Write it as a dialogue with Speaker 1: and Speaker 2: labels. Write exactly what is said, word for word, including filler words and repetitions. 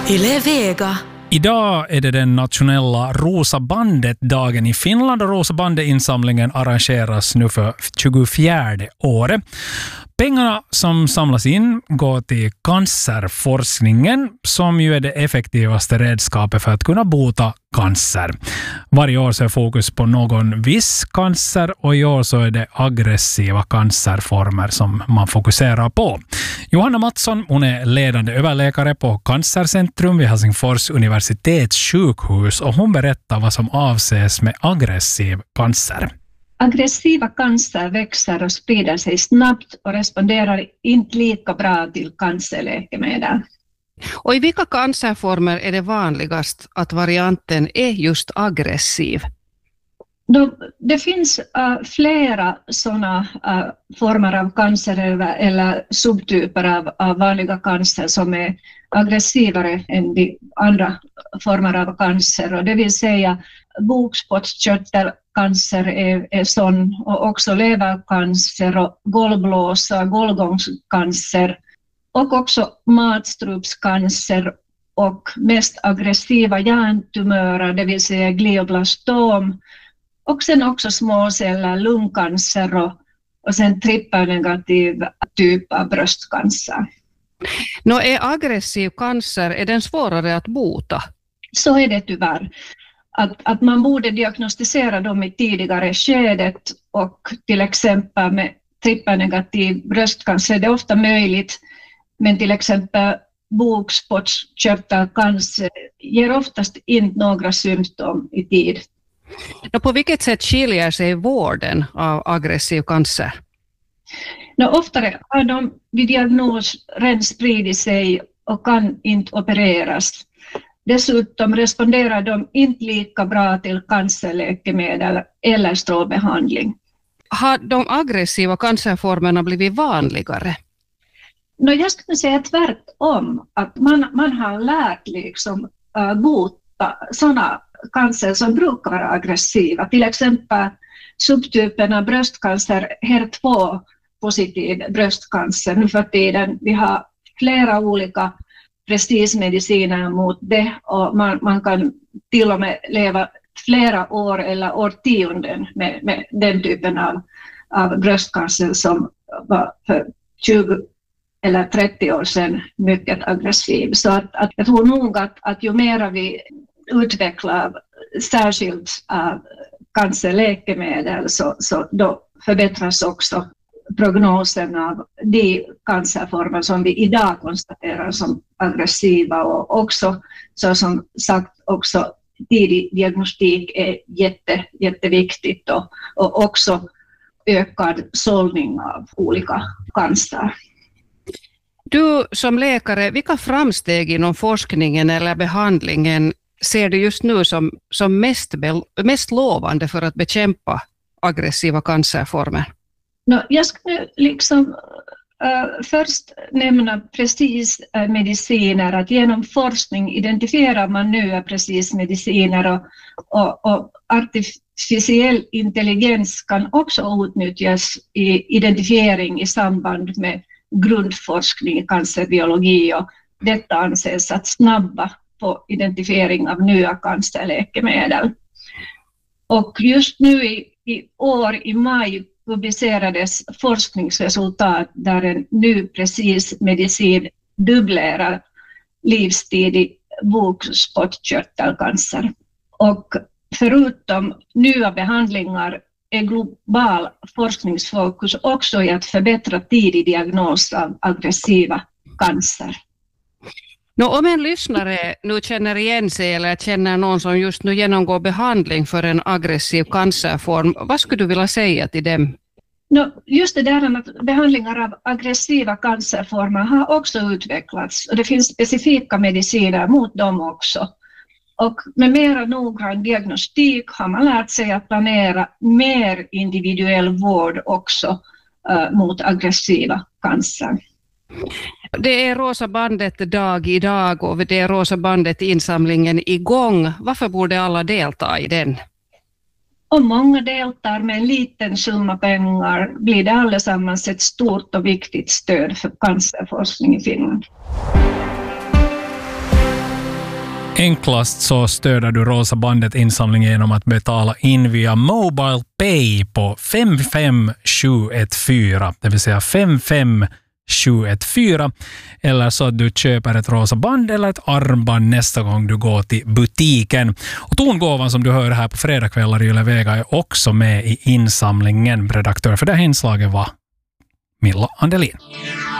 Speaker 1: Yle Vega.
Speaker 2: Idag är det den nationella Rosa bandet-dagen i Finland och Rosa bandet-insamlingen arrangeras nu för tjugofjärde året. Pengarna som samlas in går till cancerforskningen som ju är det effektivaste redskapet för att kunna bota cancer. Varje år så är fokus på någon viss cancer och i år så är det aggressiva cancerformer som man fokuserar på. Johanna Mattsson, hon är ledande överläkare på Cancercentrum vid Helsingfors universitetssjukhus och hon berättar vad som avses med aggressiv cancer.
Speaker 3: Aggressiva cancer växer och sprider sig snabbt och responderar inte lika bra till cancerläkemedel.
Speaker 4: Och i vilka cancerformer är det vanligast att varianten är just aggressiv?
Speaker 3: Då, det finns uh, flera sådana uh, former av cancer eller, eller subtyper av, av vanliga cancer som är aggressivare än de andra former av cancer. Och det vill säga bukspottkörtelcancer är, är sån, och också levercancer och gållblåsa, gållgångscancer och också matstrupscancer och mest aggressiva hjärntumörer, det vill säga glioblastom. Och sen också småceller, lungcancer och, och sen trippelnegativ typ av bröstcancer.
Speaker 4: Nå, är aggressiv cancer, är den svårare att bota?
Speaker 3: Så är det tyvärr. Att, att man borde diagnostisera dem i tidigare skedet och till exempel med trippelnegativ bröstcancer är det ofta möjligt, men till exempel bukspottkörtelcancer ger oftast inte några symptom i tid.
Speaker 4: Och på vilket sätt skiljer sig vården av aggressiv cancer?
Speaker 3: Nå, oftare har de vid diagnos redan spridit sig och kan inte opereras. Dessutom responderar de inte lika bra till cancerläkemedel eller strålbehandling.
Speaker 4: Har de aggressiva cancerformerna blivit vanligare?
Speaker 3: Nå, jag skulle säga tvärtom, att man, man har lärt liksom uh, bota sådana cancer som brukar vara aggressiva. Till exempel subtypen av bröstcancer, H E R två positiv bröstcancer. Nu för tiden vi har flera olika prestigemediciner mot det och man, man kan till och med leva flera år eller årtionden med, med den typen av, av bröstcancer som var för tjugo eller trettio år sedan mycket aggressiv. Så att, att jag tror nog att, att ju mer vi utvecklar särskilt av cancerläkemedel så, så då förbättras också prognosen av de cancerformer som vi idag konstaterar som aggressiva, och också så som sagt också tidig diagnostik är jätte, jätteviktigt och, och också ökad sållning av olika cancer.
Speaker 4: Du som läkare, vilka framsteg inom forskningen eller behandlingen ser du just nu som, som mest, mest lovande för att bekämpa aggressiva cancerformer?
Speaker 3: No, jag skulle liksom uh, först nämna precismediciner, att genom forskning identifierar man nya precismediciner och, och, och artificiell intelligens kan också utnyttjas i identifiering i samband med grundforskning i cancerbiologi, och detta anses att snabba på identifiering av nya cancerläkemedel. Och just nu i, i år i maj publicerades forskningsresultat där en ny precis medicin dubblerar livstidig bukspottkörtelcancer. Och förutom nya behandlingar är global forskningsfokus också i att förbättra tidig diagnos av aggressiva cancer.
Speaker 4: Nå, om en lyssnare nu känner igen sig eller känner någon som just nu genomgår behandling för en aggressiv cancerform, vad skulle du vilja säga till dem?
Speaker 3: Nå, just det där att behandlingar av aggressiva cancerformer har också utvecklats, och det finns specifika mediciner mot dem också. Och med mera noggrann diagnostik har man lärt sig att planera mer individuell vård också uh, mot aggressiva cancer.
Speaker 4: Det är Rosa bandet dag idag och det är Rosa bandet insamlingen igång. Varför borde alla delta i den?
Speaker 3: Om många deltar med en liten summa pengar blir det allesammans ett stort och viktigt stöd för cancerforskning i Finland.
Speaker 2: Enklast så stöder du Rosa bandet insamling genom att betala in via Mobile Pay på fem fem sju ett fyra, det vill säga fem fem sju ett fyra, eller så att du köper ett rosa band eller ett armband nästa gång du går till butiken. Och tongåvan som du hör här på fredagskvällar i Yle Vega är också med i insamlingen. Redaktör för det här inslaget var Milla Andelin.